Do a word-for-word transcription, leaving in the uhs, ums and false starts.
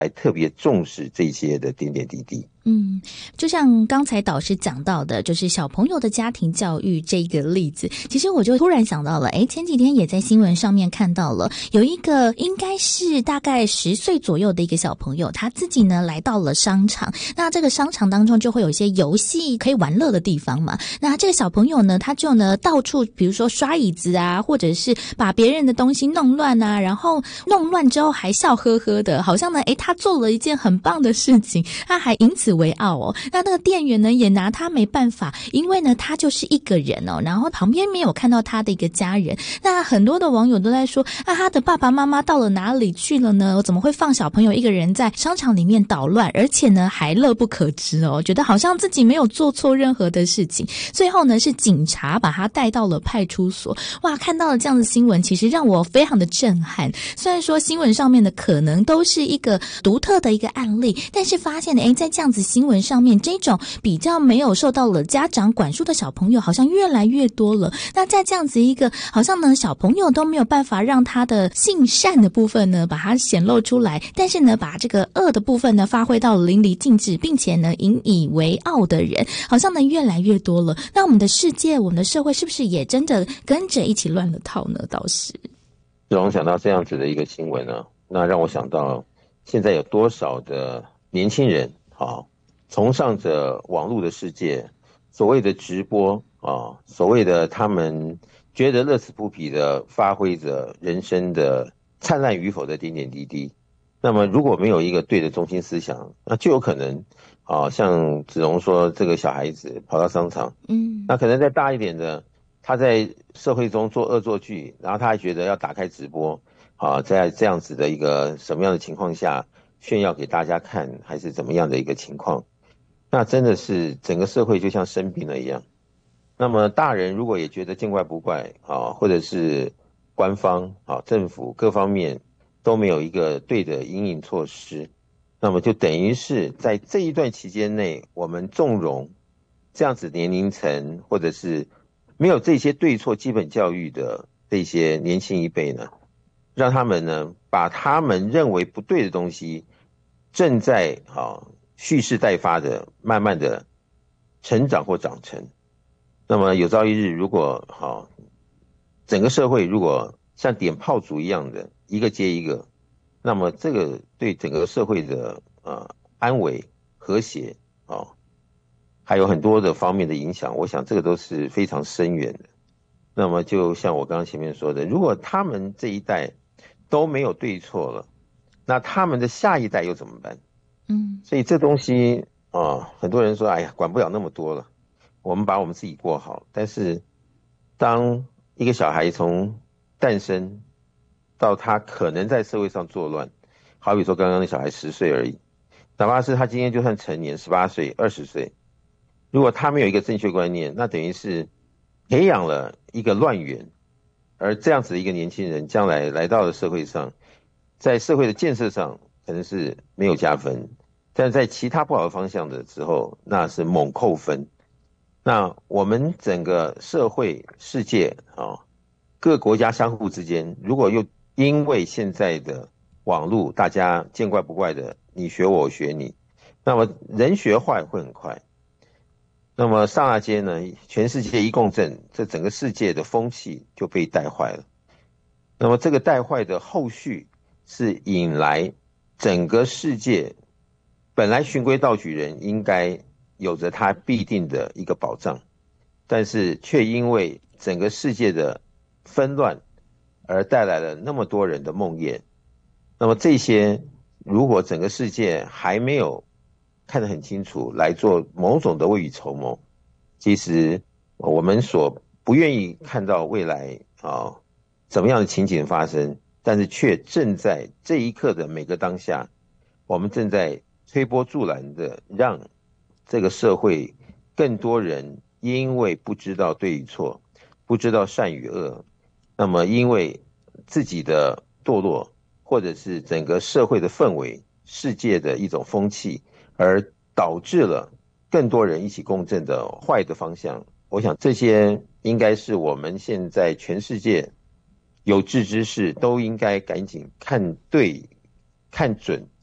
还特别重视这些的点点滴滴。 嗯，就像刚才导师讲到的，就是小朋友的家庭教育这个例子，其实我就突然想到了，诶，前几天也在新闻上面看到了，有一个应该是大概十岁左右的一个小朋友，他自己呢来到了商场，那这个商场当中就会有一些游戏可以玩乐的地方嘛，那这个小朋友呢，他就呢到处比如说刷椅子啊，或者是把别人的东西弄乱啊，然后弄乱之后还笑呵呵的，好像呢，诶，他做了一件很棒的事情，他还因此为傲哦。那那个店员呢也拿他没办法，因为呢他就是一个人哦，然后旁边没有看到他的一个家人。那很多的网友都在说，啊，他的爸爸妈妈到了哪里去了呢？我怎么会放小朋友一个人在商场里面捣乱，而且呢还乐不可支哦，觉得好像自己没有做错任何的事情。最后呢是警察把他带到了派出所。哇，看到了这样的新闻，其实让我非常的震撼。虽然说新闻上面的可能都是一个独特的一个案例，但是发现诶，在这样子新闻上面，这种比较没有受到了家长管束的小朋友好像越来越多了。那在这样子一个好像呢小朋友都没有办法让他的性善的部分呢把它显露出来，但是呢把这个恶的部分呢发挥到了淋漓尽致，并且呢引以为傲的人好像呢越来越多了。那我们的世界，我们的社会是不是也真的跟着一起乱了套呢？倒是让我想到这样子的一个新闻呢，那让我想到现在有多少的年轻人啊，崇尚着网络的世界，所谓的直播啊，所谓的他们觉得乐此不疲的发挥着人生的灿烂与否的点点滴滴。那么如果没有一个对的中心思想，那就有可能啊，像子荣说这个小孩子跑到商场， 嗯， 那可能再大一点的，他在社会中做恶作剧，然后他还觉得要打开直播啊，在这样子的一个什么样的情况下炫耀给大家看，还是怎么样的一个情况，那真的是整个社会就像生病了一样。那么大人如果也觉得见怪不怪啊，或者是官方啊、政府各方面都没有一个对的因应措施，那么就等于是在这一段期间内，我们纵容这样子年龄层或者是没有这些对错基本教育的这些年轻一辈呢，让他们呢把他们认为不对的东西正在啊蓄势待发的慢慢的成长或长成。那么有朝一日如果好整个社会如果像点炮竹一样的一个接一个，那么这个对整个社会的呃安危和谐啊，还有很多的方面的影响，我想这个都是非常深远的。那么就像我刚刚前面说的，如果他们这一代都没有对错了，那他们的下一代又怎么办？ 嗯， 所以这东西啊，很多人说，哎呀，管不了那么多了，我们把我们自己过好。但是，当一个小孩从诞生到他可能在社会上作乱，好比说刚刚那小孩十岁而已，哪怕是他今天就算成年十八岁、二十岁，如果他没有一个正确观念，那等于是培养了一个乱源，而这样子的一个年轻人将来来到了社会上，在社会的建设上可能是没有加分，但是在其他不好的方向的时候，那是猛扣分。那我们整个社会世界啊，各国家相互之间，如果又因为现在的网络大家见怪不怪的你学我我学你，那么人学坏会很快。那么刹那间呢，全世界一共振，这整个世界的风气就被带坏了。那么这个带坏的后续是引来整个世界本来循规蹈矩人应该有着他必定的一个保障，但是却因为整个世界的纷乱而带来了那么多人的梦魇。那么这些如果整个世界还没有看得很清楚来做某种的未雨绸缪，其实我们所不愿意看到未来啊怎么样的情景发生，但是却正在这一刻的每个当下，我们正在推波助澜的让这个社会更多人因为不知道对与错，不知道善与恶，那么因为自己的堕落，或者是整个社会的氛围、世界的一种风气，而导致了更多人一起共振的坏的方向。我想这些应该是我们现在全世界有志之士都应该赶紧看对、看准